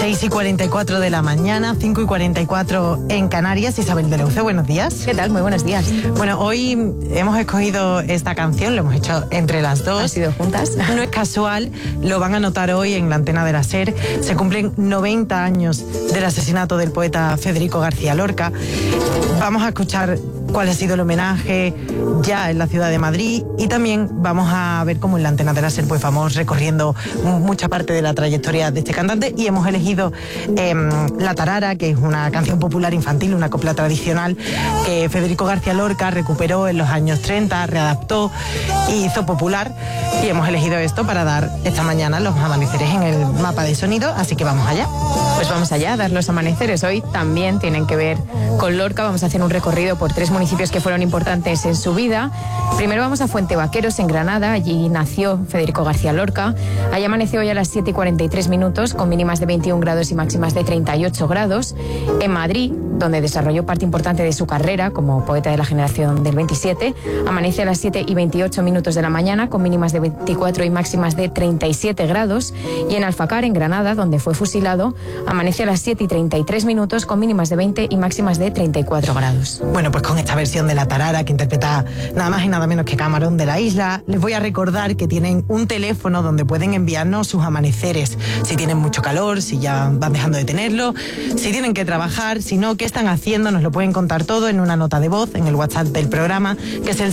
6:44 de la mañana, 5:44 en Canarias. Isabel de Leuce, buenos días. ¿Qué tal? Muy buenos días. Bueno, hoy hemos escogido esta canción, lo hemos hecho entre las dos. ¿Han sido juntas? No es casual, lo van a notar hoy en la antena de la SER. Se cumplen 90 años del asesinato del poeta Federico García Lorca. Vamos a escuchar cuál ha sido el homenaje ya en la ciudad de Madrid y también vamos a ver cómo en la antena de la SER pues vamos recorriendo mucha parte de la trayectoria de este cantante y hemos elegido La Tarara, que es una canción popular infantil, una copla tradicional que Federico García Lorca recuperó en los años 30, readaptó y hizo popular, y hemos elegido esto para dar esta mañana los amaneceres en el mapa de sonido, así que vamos allá. Pues vamos allá a dar los amaneceres. Hoy también tienen que ver con Lorca. Vamos a hacer un recorrido por 3 municipios que fueron importantes en su vida. Primero vamos a Fuente Vaqueros, en Granada. Allí nació Federico García Lorca. Allí amaneció hoy a las 7:43 minutos, con mínimas de 21 grados y máximas de 38 grados. En Madrid, donde desarrolló parte importante de su carrera como poeta de la generación del 27, amanece a las 7:28 minutos de la mañana, con mínimas de 24 y máximas de 37 grados. Y en Alfacar, en Granada, donde fue fusilado, amanece a las 7:33 minutos, con mínimas de 20 y máximas de 34 grados. Bueno, pues con esta versión de La Tarara que interpreta nada más y nada menos que Camarón de la Isla, les voy a recordar que tienen un teléfono donde pueden enviarnos sus amaneceres. Si tienen mucho calor, si ya van dejando de tenerlo, si tienen que trabajar, si no, qué están haciendo, nos lo pueden contar todo en una nota de voz en el WhatsApp del programa, que es el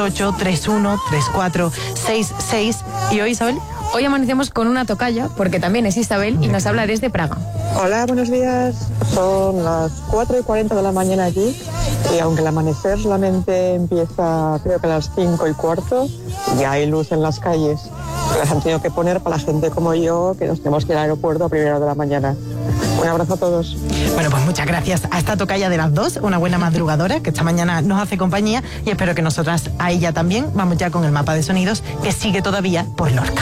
638-313466. ¿Y hoy, Isabel? Hoy amanecemos con una tocaya, porque también es Isabel y nos habla desde Praga. Hola, buenos días. Son las 4:40 de la mañana allí y aunque el amanecer solamente empieza creo que a las 5:15, ya hay luz en las calles. Las han tenido que poner para la gente como yo, que nos tenemos que ir al aeropuerto a 1:00 de la mañana. Un abrazo a todos. Bueno, pues muchas gracias a esta tocaya de las dos, una buena madrugadora que esta mañana nos hace compañía, y espero que nosotras a ella también. Vamos ya con el mapa de sonidos, que sigue todavía por Lorca.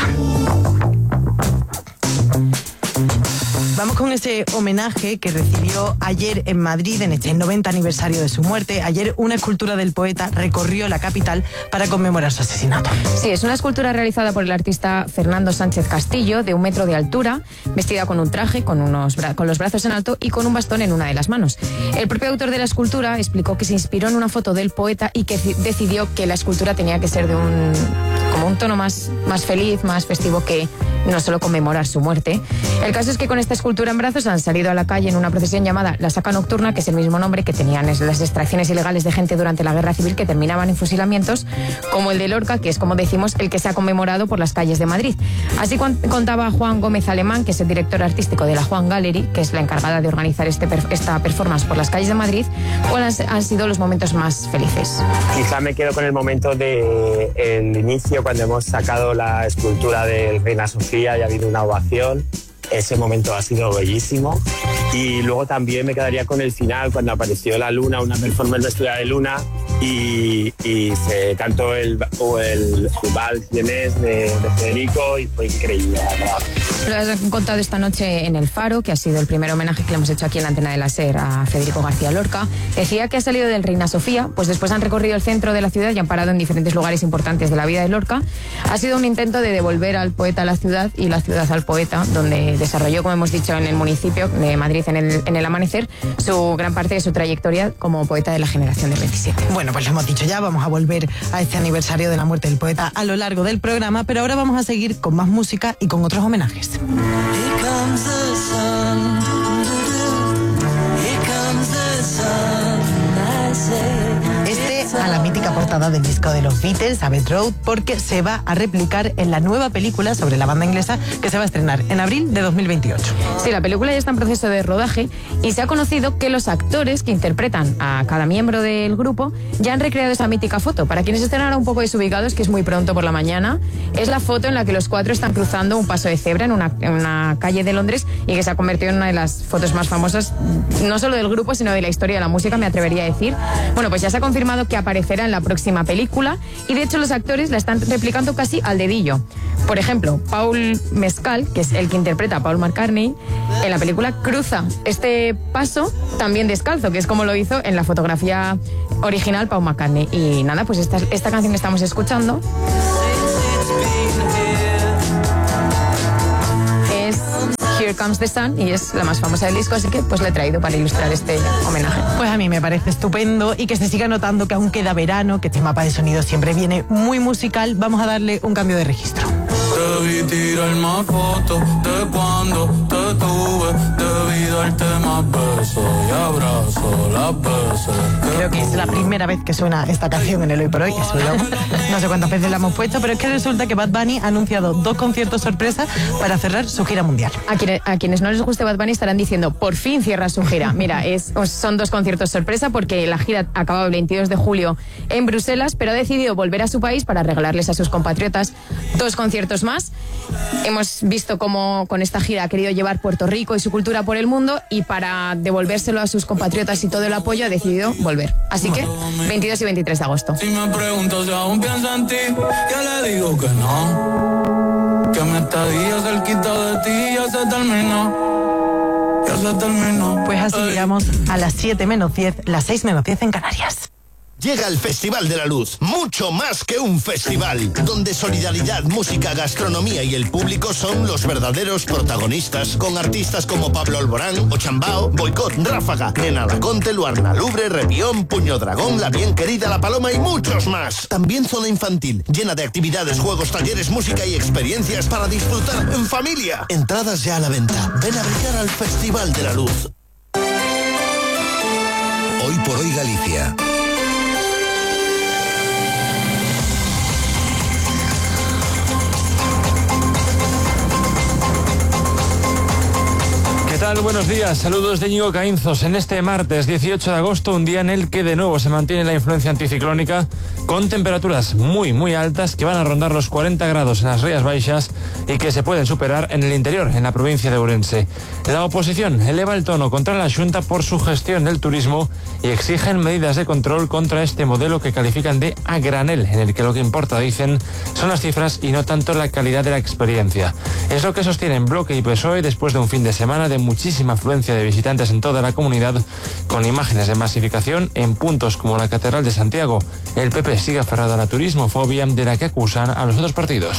Vamos con ese homenaje que recibió ayer en Madrid en este 90 aniversario de su muerte. Ayer una escultura del poeta recorrió la capital para conmemorar su asesinato. Sí, es una escultura realizada por el artista Fernando Sánchez Castillo, de 1 metro de altura, vestida con un traje, con los brazos en alto y con un bastón en una de las manos. El propio autor de la escultura explicó que se inspiró en una foto del poeta y que decidió que la escultura tenía que ser de un tono más feliz, más festivo, que no solo conmemorar su muerte. El caso es que con esta escultura en brazos han salido a la calle en una procesión llamada La Saca Nocturna, que es el mismo nombre que tenían las extracciones ilegales de gente durante la Guerra Civil, que terminaban en fusilamientos, como el de Lorca, que es, como decimos, el que se ha conmemorado por las calles de Madrid. Así contaba Juan Gómez Alemán, que es el director artístico de la Juan Gallery, que es la encargada de organizar esta performance por las calles de Madrid, cuáles han sido los momentos más felices. Quizá me quedo con el momento del inicio, cuando hemos sacado la escultura del Reina Sofía y ha habido una ovación. Ese momento ha sido bellísimo. Y luego también me quedaría con el final, cuando apareció la luna, una performance vestida de luna, y se cantó el vals de Federico, y fue increíble, la verdad. Lo has contado esta noche en El Faro, que ha sido el primer homenaje que le hemos hecho aquí en la antena de la SER a Federico García Lorca. Decía que ha salido del Reina Sofía, pues después han recorrido el centro de la ciudad y han parado en diferentes lugares importantes de la vida de Lorca. Ha sido un intento de devolver al poeta a la ciudad y la ciudad al poeta, donde desarrolló, como hemos dicho, en el municipio de Madrid, en el amanecer, su gran parte de su trayectoria como poeta de la generación del 27. Bueno, pues lo hemos dicho ya, vamos a volver a este aniversario de la muerte del poeta a lo largo del programa, pero ahora vamos a seguir con más música y con otros homenajes. A la mítica portada del disco de los Beatles, Abbey Road, porque se va a replicar en la nueva película sobre la banda inglesa que se va a estrenar en abril de 2028. Sí, la película ya está en proceso de rodaje y se ha conocido que los actores que interpretan a cada miembro del grupo ya han recreado esa mítica foto. Para quienes estén ahora un poco desubicados, que es muy pronto por la mañana, es la foto en la que los 4 están cruzando un paso de cebra en una calle de Londres, y que se ha convertido en una de las fotos más famosas, no solo del grupo, sino de la historia de la música, me atrevería a decir. Bueno, pues ya se ha confirmado que aparecerá en la próxima película, y de hecho los actores la están replicando casi al dedillo. Por ejemplo, Paul Mescal, que es el que interpreta a Paul McCartney, en la película cruza este paso también descalzo, que es como lo hizo en la fotografía original Paul McCartney. Y nada, pues esta canción que estamos escuchando es Here Comes the Sun, y es la más famosa del disco, así que pues la he traído para ilustrar este homenaje. Pues a mí me parece estupendo y que se siga notando que aún queda verano, que este mapa de sonido siempre viene muy musical. Vamos a darle un cambio de registro. Debí tirar más fotos de cuando te tuve, debí darte más besos y abrazo las veces. Creo que es la primera vez que suena esta canción en el Hoy por Hoy. Es broma. No sé cuántas veces la hemos puesto, pero es que resulta que Bad Bunny ha anunciado 2 conciertos sorpresa para cerrar su gira mundial. A quienes no les guste Bad Bunny estarán diciendo, por fin cierra su gira. Mira, son 2 conciertos sorpresa porque la gira acababa el 22 de julio en Bruselas, pero ha decidido volver a su país para regalarles a sus compatriotas 2 conciertos más. Hemos visto cómo con esta gira ha querido llevar Puerto Rico y su cultura por el mundo, y para devolvérselo a sus compatriotas y todo el apoyo ha decidido volver. Así que 22 y 23 de agosto. Si me pregunto si aún piensa en ti, ya le digo que no, que mi estadía cerquita de ti ya se terminó, ya se terminó. Pues así llegamos a las 7 menos 10, las 6 menos 10 en Canarias. Llega el Festival de la Luz, mucho más que un festival, donde solidaridad, música, gastronomía y el público son los verdaderos protagonistas, con artistas como Pablo Alborán, Ochambao, Boicot, Ráfaga, Nena Laconte, Luarna Lubre, Repión, Puño Dragón, La Bien Querida, La Paloma y muchos más. También zona infantil, llena de actividades, juegos, talleres, música y experiencias para disfrutar en familia. Entradas ya a la venta. Ven a brillar al Festival de la Luz. Hoy por Hoy Galicia. ¿Qué tal? Buenos días, saludos de Íñigo Caínzos. En este martes 18 de agosto, un día en el que de nuevo se mantiene la influencia anticiclónica, con temperaturas muy altas que van a rondar los 40 grados en las Rías Baixas y que se pueden superar en el interior, en la provincia de Ourense. La oposición eleva el tono contra la Xunta por su gestión del turismo y exigen medidas de control contra este modelo que califican de a granel, en el que lo que importa, dicen, son las cifras y no tanto la calidad de la experiencia. Es lo que sostienen Bloque y PSOE después de un fin de semana de muchísima afluencia de visitantes en toda la comunidad, con imágenes de masificación en puntos como la Catedral de Santiago. El PP sigue aferrado a la turismofobia de la que acusan a los otros partidos.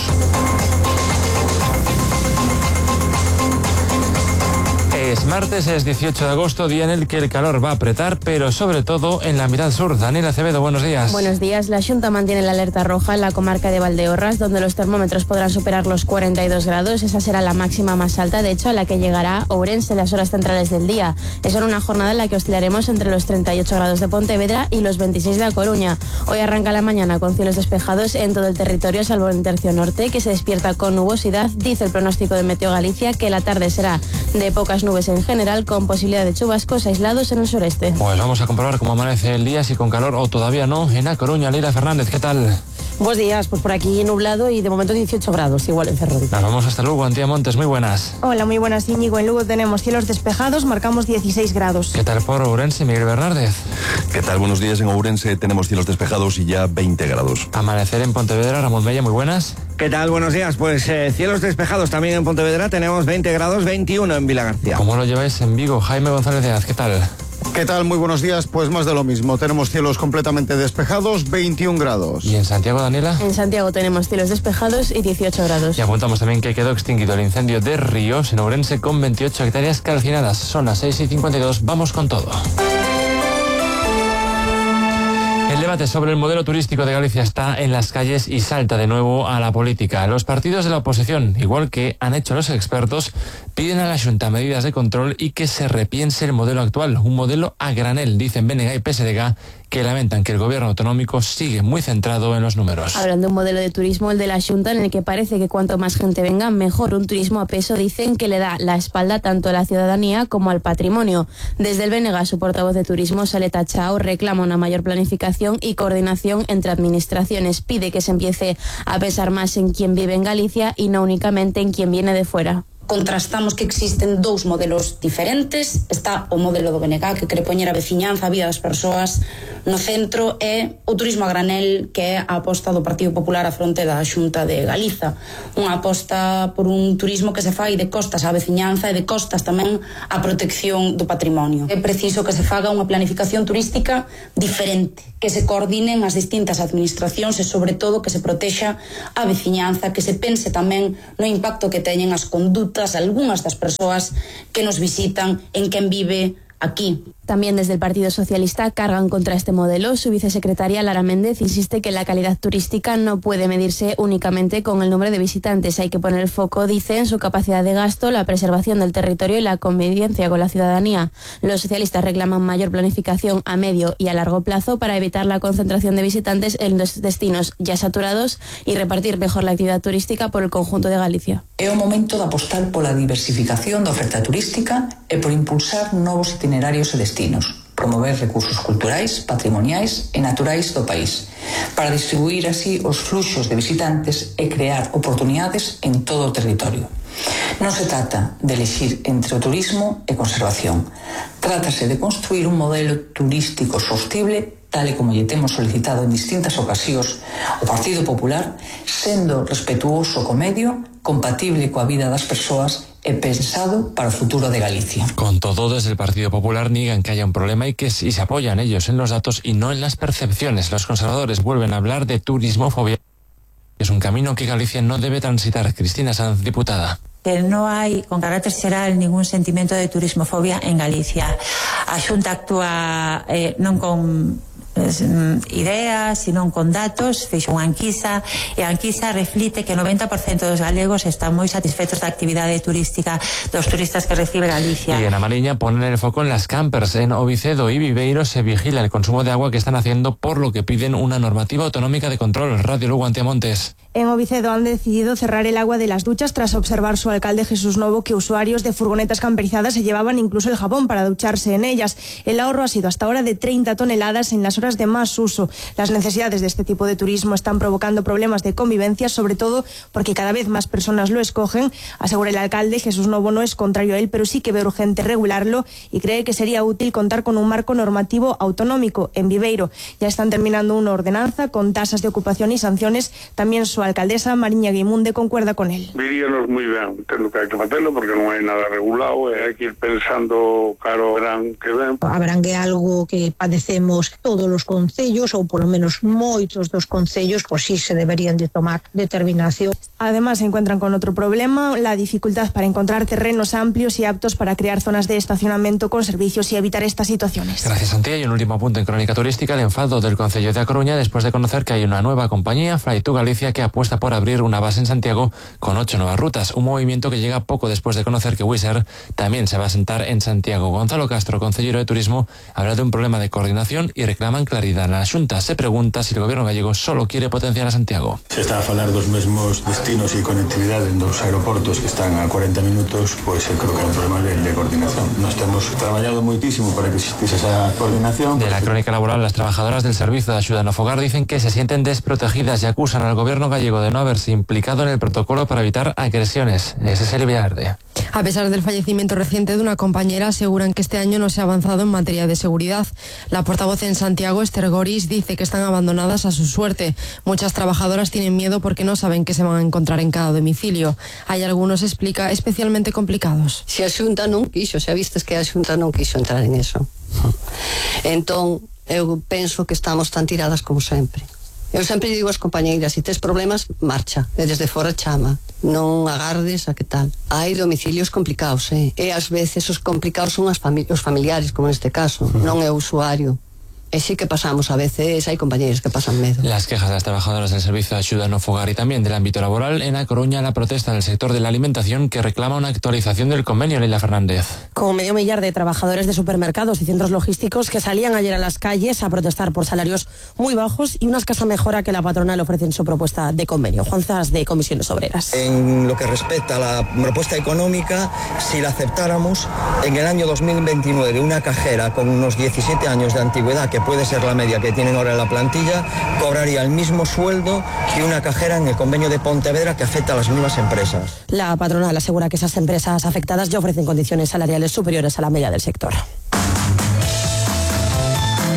Es martes, es 18 de agosto, día en el que el calor va a apretar, pero sobre todo en la mitad sur. Daniela Acevedo, buenos días. Buenos días. La Xunta mantiene la alerta roja en la comarca de Valdeorras, donde los termómetros podrán superar los 42 grados. Esa será la máxima más alta, de hecho, a la que llegará Ourense en las horas centrales del día. Es en una jornada en la que oscilaremos entre los 38 grados de Pontevedra y los 26 de A Coruña. Hoy arranca la mañana con cielos despejados en todo el territorio, salvo el tercio norte, que se despierta con nubosidad. Dice el pronóstico de Meteo Galicia que la tarde será de pocas nubes en general, con posibilidad de chubascos aislados en el sureste. Pues vamos a comprobar cómo amanece el día, si con calor o todavía no, en A Coruña. Leila Fernández, ¿qué tal? Buenos días, pues por aquí nublado y de momento 18 grados, igual en Ferrol. Nos vamos hasta Lugo, Antía Montes, muy buenas. Hola, muy buenas, Íñigo. En Lugo tenemos cielos despejados, marcamos 16 grados. ¿Qué tal por Ourense, Miguel Bernárdez? ¿Qué tal? Buenos días. En Ourense tenemos cielos despejados y ya 20 grados. Amanecer en Pontevedra, Ramón Mella, muy buenas. ¿Qué tal? Buenos días. Pues cielos despejados también en Pontevedra, tenemos 20 grados, 21 en Vilagarcía. ¿Cómo lo lleváis en Vigo? Jaime González Díaz, ¿qué tal? ¿Qué tal? Muy buenos días. Pues más de lo mismo. Tenemos cielos completamente despejados, 21 grados. ¿Y en Santiago, Daniela? En Santiago tenemos cielos despejados y 18 grados. Y apuntamos también que quedó extinguido el incendio de Ríos en Ourense con 28 hectáreas calcinadas. Son las 6:52. Vamos con todo. El debate sobre el modelo turístico de Galicia está en las calles y salta de nuevo a la política. Los partidos de la oposición, igual que han hecho los expertos, piden a la Xunta medidas de control y que se repiense el modelo actual, un modelo a granel, dicen BNG y PSDG, que lamentan que el gobierno autonómico sigue muy centrado en los números. Hablan de un modelo de turismo, el de la Xunta, en el que parece que cuanto más gente venga, mejor. Un turismo a peso, dicen, que le da la espalda tanto a la ciudadanía como al patrimonio. Desde el BNG, su portavoz de turismo, Saleta Chao, reclama una mayor planificación y coordinación entre administraciones. Pide que se empiece a pensar más en quien vive en Galicia y no únicamente en quien viene de fuera. Contrastamos que existen 2 modelos diferentes. Está o modelo do BNG, que quere poñer a veciñanza, a vida das persoas no centro é o turismo a granel, que é a aposta do Partido Popular a fronte da Xunta de Galiza, unha aposta por un turismo que se fai de costas á veciñanza e de costas tamén á protección do patrimonio. É preciso que se faga unha planificación turística diferente, que se coordinen as distintas administracións e sobre todo que se protexa a veciñanza, que se pense tamén no impacto que teñen as condutas algunhas das persoas que nos visitan en quen vive aquí. También desde el Partido Socialista cargan contra este modelo. Su vicesecretaria Lara Méndez insiste que la calidad turística no puede medirse únicamente con el número de visitantes. Hay que poner el foco, dice, en su capacidad de gasto, la preservación del territorio y la convivencia con la ciudadanía. Los socialistas reclaman mayor planificación a medio y a largo plazo para evitar la concentración de visitantes en los destinos ya saturados y repartir mejor la actividad turística por el conjunto de Galicia. É o momento de apostar pola diversificación da oferta turística e por impulsar novos itinerarios e destinos, promover recursos culturais, patrimoniais e naturais do país, para distribuir así os fluxos de visitantes e crear oportunidades en todo o territorio. Non se trata de elexir entre o turismo e conservación. Trátase de construir un modelo turístico sostible, tal e como lle temos solicitado en distintas ocasións o Partido Popular, sendo respetuoso co medio, compatible coa vida das persoas e pensado para o futuro de Galicia. Con todo, desde el Partido Popular niegan que haya un problema y se apoyan ellos en los datos y no en las percepciones. Los conservadores vuelven a hablar de turismofobia. Es un camino que Galicia no debe transitar. Cristina Sanz, diputada. Que no hai, con carácter xeral, ningún sentimento de turismofobia en Galicia. A Xunta actúa non con ideas, sino con datos. Fixo unha enquisa e a enquisa reflite que 90% dos galegos están moi satisfeitos da actividade turística dos turistas que recibe Galicia. Y en A Mariña ponen el foco en las campers. En Ovicedo y Viveiro se vigila el consumo de agua que están haciendo, por lo que piden una normativa autonómica de control. Radio Lugo, Antiamontes. En Ovicedo han decidido cerrar el agua de las duchas tras observar su alcalde Jesús Novo que usuarios de furgonetas camperizadas se llevaban incluso el jabón para ducharse en ellas. El ahorro ha sido hasta ahora de 30 toneladas en las horas de más uso. Las necesidades de este tipo de turismo están provocando problemas de convivencia, sobre todo porque cada vez más personas lo escogen. Asegura el alcalde, Jesús Novo no es contrario a él, pero sí que ve urgente regularlo y cree que sería útil contar con un marco normativo autonómico. En Viveiro ya están terminando una ordenanza con tasas de ocupación y sanciones. También su alcaldesa Mariña Guimunde concuerda con él. Viríanos moi ben, tendo que hai que facelo porque non hai nada regulado e hai que ir pensando caro verán que ven. Habrán que algo que padecemos todos os concellos ou polo menos moitos dos concellos, pues sí se deberían de tomar determinación. Además se encuentran con otro problema, la dificultad para encontrar terrenos amplios y aptos para crear zonas de estacionamiento con servicios y evitar estas situaciones. Gracias, Antía. Y un último punto en Crónica Turística, el enfado del Concello de A Coruña después de conocer que hay una nueva compañía, Fly2 Galicia, que apuesta por abrir una base en Santiago con 8 nuevas rutas. Un movimiento que llega poco después de conocer que Wizz Air también se va a sentar en Santiago. Gonzalo Castro, concejero de Turismo, habla de un problema de coordinación y reclaman claridad. La Xunta se pregunta si el gobierno gallego solo quiere potenciar a Santiago. Se está a falar dos mesmos destinos e conectividade en dos aeroportos que están a 40 minutos, pois eu creo que é un problema de coordinación. Nos temos traballado moitísimo para que existise esa coordinación. De la crónica laboral, las trabajadoras del Servicio de Axuda no Fogar dicen que se sienten desprotegidas y acusan al gobierno gallego de no haberse implicado en el protocolo para evitar agresiones. Ese es el Villaverde. A pesar del fallecimiento reciente de una compañera, aseguran que este año no se ha avanzado en materia de seguridad. La portavoz en Santiago, Esther Goris, dice que están abandonadas a su suerte. Muchas trabajadoras tienen miedo porque no saben qué se van a encontrar en cada domicilio. Hay algunos, explica, especialmente complicados. Se a Xunta non quixo, xa vistes que a Xunta non quixo entrar en eso. Entón, eu penso que estamos tan tiradas como sempre. Eu sempre digo ás compañeiras, se tes problemas, marcha, e desde fora chama, non agardes a que tal. Hai domicilios complicados, e ás veces os complicados son os familiares, como neste caso, non é o usuario. E sí que pasamos, a veces hay compañeros que pasan medo. Las quejas de las trabajadoras del Servicio de Axuda no Fogar y también del ámbito laboral. En A Coruña, la protesta del sector de la alimentación que reclama una actualización del convenio. Leila Fernández. Con medio millar de trabajadores de supermercados y centros logísticos que salían ayer a las calles a protestar por salarios muy bajos y una escasa mejora que la patronal ofrece en su propuesta de convenio. Juan Zas, de Comisiones Obreras. En lo que respecta a la propuesta económica, si la aceptáramos, en el año 2029 una cajera con unos 17 años de antigüedad, que puede ser la media que tienen ahora en la plantilla, cobraría el mismo sueldo que una cajera en el convenio de Pontevedra, que afecta a las mismas empresas. La patronal asegura que esas empresas afectadas ya ofrecen condiciones salariales superiores a la media del sector.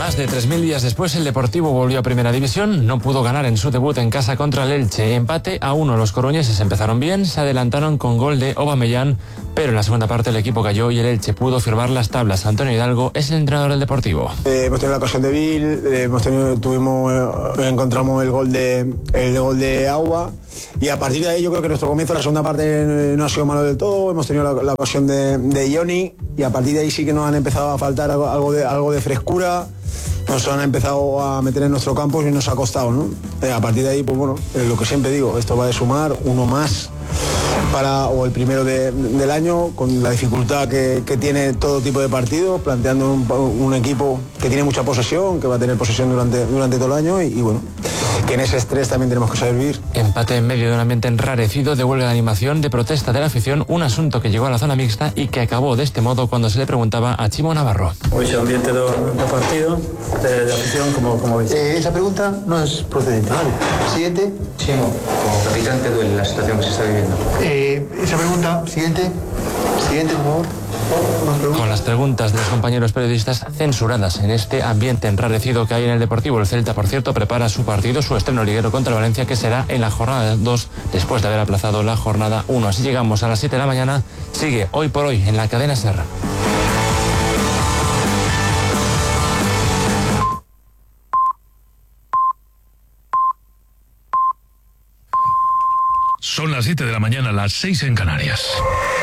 Más de 3.000 días después, el Deportivo volvió a Primera División. No pudo ganar en su debut en casa contra el Elche. Empate a 1. Los coruñeses empezaron bien, se adelantaron con gol de Aubameyang, pero en la segunda parte el equipo cayó y el Elche pudo firmar las tablas. Antonio Hidalgo es el entrenador del Deportivo. Hemos tenido la ocasión de Bill, encontramos el gol de Auba, y a partir de ahí yo creo que nuestro comienzo, la segunda parte, no ha sido malo del todo. Hemos tenido la ocasión de Johnny, y a partir de ahí sí que nos han empezado a faltar algo de frescura. Nos han empezado a meter en nuestro campo y nos ha costado, ¿no? A partir de ahí, pues bueno, lo que siempre digo, esto va de sumar uno más o el primero del año, con la dificultad que tiene todo tipo de partidos, planteando un equipo que tiene mucha posesión, que va a tener posesión durante todo el año, y bueno, que en ese estrés también tenemos que saber vivir. Empate en medio de un ambiente enrarecido de huelga de animación, de protesta de la afición, un asunto que llegó a la zona mixta y que acabó de este modo cuando se le preguntaba a Chimo Navarro. Hoy se ambiente de partido, de afición, como veis. Esa pregunta no es procedente. Vale. Siguiente. Chimo, como capitán, ¿te duele la situación que se está viviendo? Esa pregunta, siguiente, por favor. Con las preguntas de los compañeros periodistas censuradas en este ambiente enrarecido que hay en el Deportivo, el Celta, por cierto, prepara su partido, su estreno liguero contra el Valencia, que será en la jornada 2, después de haber aplazado la jornada 1. Así llegamos a las 7 de la mañana. Sigue Hoy por Hoy en la cadena SER. Son las 7 de la mañana, las 6 en Canarias.